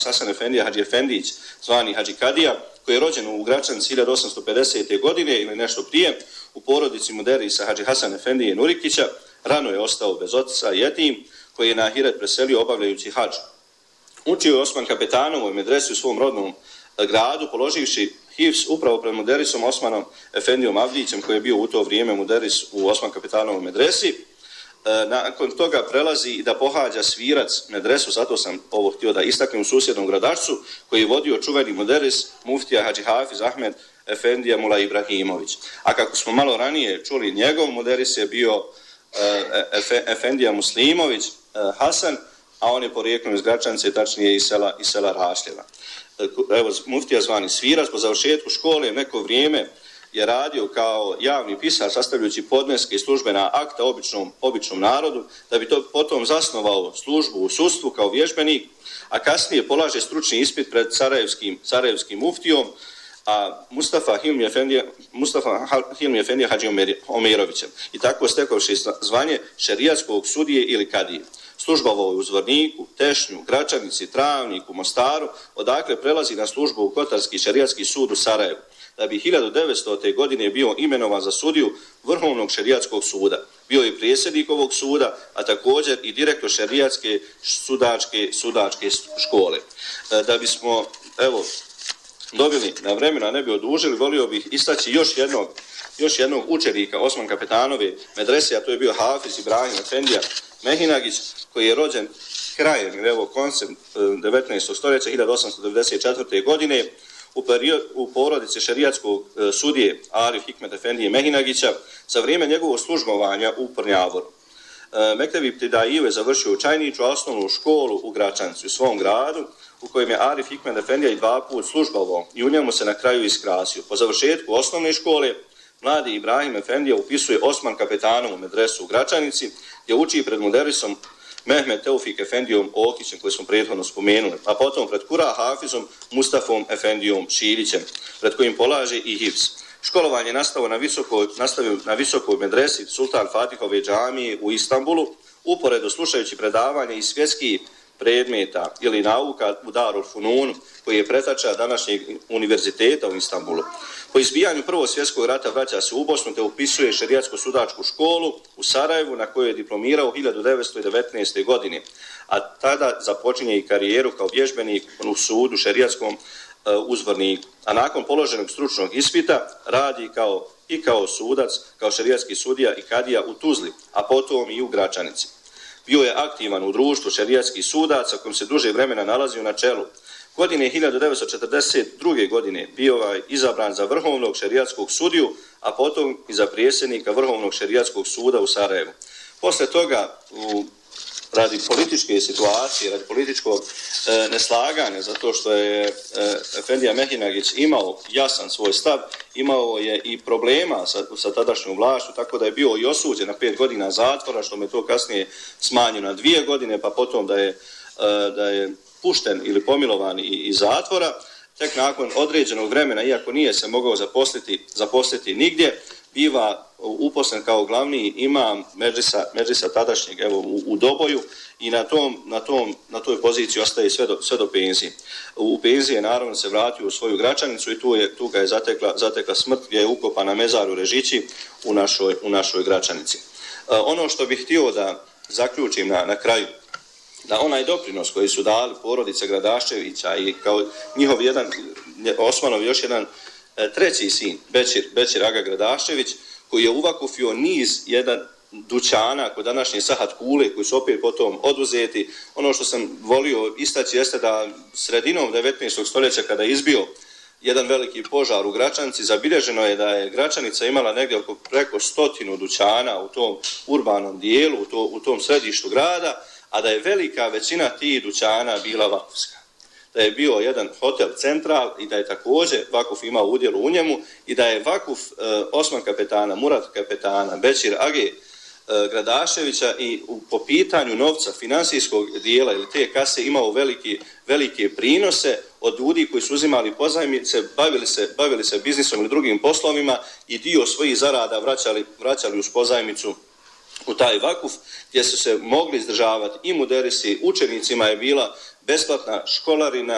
Hasan Efendija Hadži Efendić, zvani Hadži Kadija, koji je rođen u Gračanici 1850. godine ili nešto prije, u porodici muderisa Hadži Hasan Efendije Nurikića. Rano je ostao bez oca jetim, koji je na ahiret preselio obavljajući hadž. Učio je Osman Kapetanovoj medresi u svom rodnom gradu, položivši hifz upravo pred muderisom Osmanom Efendijom Avdićem, koji je bio u to vrijeme muderis u Osman Kapetanovoj medresi. Nakon toga prelazi i da pohađa svirac medresu, zato sam ovo htio da istaknem, u susjednom gradačcu, koji je vodio čuveni muderis muftija Hadži Hafiz Ahmed Efendija Mula Ibrahimović. A kako smo malo ranije čuli, njegov muderis je bio Efendija Muslimović Hasan, a on je porijeklom iz Gračanice, tačnije iz sela Rašljeva. Evo, muftija zvani Svirac, po završetku škole neko vrijeme je radio kao javni pisar, sastavljajući podneske i službena akta običnom narodu, da bi to potom zasnovao službu u sudstvu kao vježbenik, a kasnije polaže stručni ispit pred sarajevskim muftijom, a Mustafa Hilmi Efendija Hadži Omerovićem. I tako stekovši zvanje šerijatskog sudije ili kadije. Službovao je u Zvorniku, Tešnju, Gračanici, Travniku, Mostaru, odakle prelazi na službu u Kotarski šerijatski sud u Sarajevu, da bi 1900. godine bio imenovan za sudiju Vrhovnog šerijatskog suda. Bio je predsjednik ovog suda, a također i direktor šerijatske sudačke škole. Da bismo, dobili na vremena, ne bi odužili, volio bih istaći još jednog učenika Osman Kapetanove medrese, a to je bio Hafiz Ibrahim Efendija Mehinagić, koji je rođen krajem, koncem 19. stoljeća 1894. godine u porodici šerijatskog sudije Arif Hikmet Efendije Mehinagića za vrijeme njegovog službovanja u Prnjavoru. Mektebi Ibtidaiju je završio u Čajniću, a osnovnu školu u Gračanici, u svom gradu, u kojem je Arif Hikmet Efendija i 2 puta službovao i u njemu se na kraju iskrasio. Po završetku osnovne škole, mladi Ibrahim Efendija upisuje Osman Kapetanovu medresu u Gračanici, gdje uči pred muderisom Mehmed Teufik Efendijom Okićem, koji smo prethodno spomenuli, a potom pred Kura Hafizom Mustafom Efendijom Šilićem, pred kojim polaže i hifz. Školovanje nastavio na visokoj medresi Sultan Fatihove džamije u Istanbulu, uporedo slušajući predavanje iz svjetskih predmeta ili nauka u Darul Fununu, koji je pretača današnjeg univerziteta u Istanbulu. Po izbijanju Prvog svjetskog rata vraća se u Bosnu te upisuje šerijatsko sudačku školu u Sarajevu, na kojoj je diplomirao 1919. godine, a tada započinje i karijeru kao vježbenik u sudu šerijatskom u Zvorniku. A nakon položenog stručnog ispita radi kao sudac, kao šerijatski sudija i kadija u Tuzli, a potom i u Gračanici. Bio je aktivan u društvu šerijatskih sudaca, kojim se duže vremena nalazio na čelu. Godine 1942. godine bio je izabran za Vrhovnog šerijatskog sudiju, a potom i za predsjednika Vrhovnog šerijatskog suda u Sarajevu. Posle toga, radi političke situacije, radi političkog neslaganja, zato što je Efendija Mehinagić imao jasan svoj stav, imao je i problema sa tadašnjom vlašću, tako da je bio i osuđen na 5 godina zatvora, što me to kasnije smanjio na 2 godine, pa potom da je pušten ili pomilovan iz zatvora. Tek nakon određenog vremena, iako nije se mogao zaposliti nigdje, biva uposlen kao glavni imam medžlisa tadašnjeg u Doboju i na toj poziciji ostaje sve do penzije. U penziji je naravno se vratio u svoju Gračanicu i tu ga je zatekla smrt, gdje je ukopan na mezaru Režići u našoj Gračanici. Ono što bih htio da zaključim na kraju, da onaj doprinos koji su dali porodice Gradaščevića i kao njihov Osmanov još jedan treći sin, Bećir Aga Gradaščević, koji je uvakufio niz dućana kod današnje Sahat Kule, koji su opet potom oduzeti. Ono što sam volio istaći jeste da sredinom 19. stoljeća, kada je izbio jedan veliki požar u Gračanici, zabilježeno je da je Gračanica imala negdje oko preko 100 dućana u tom urbanom dijelu, u tom središtu grada, a da je velika većina tih dućana bila vakufska. Da je bio jedan hotel Central i da je također vakuf imao udjel u njemu i da je vakuf Osman Kapetana, Murat Kapetana, Bećir Age Gradaščevića i po pitanju novca, finansijskog dijela ili te kase imao velike prinose od ljudi koji su uzimali pozajmice, bavili se biznisom ili drugim poslovima i dio svojih zarada vraćali uz pozajmicu u taj vakuf, gdje su se mogli izdržavati i muderisi, učenicima je bila besplatna školarina